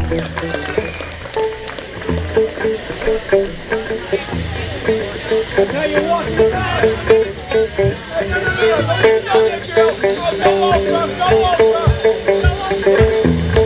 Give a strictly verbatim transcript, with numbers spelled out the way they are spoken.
I tell you what, hey, no, no, no, no, let me stop it, girl. No, no, no, no, no, no.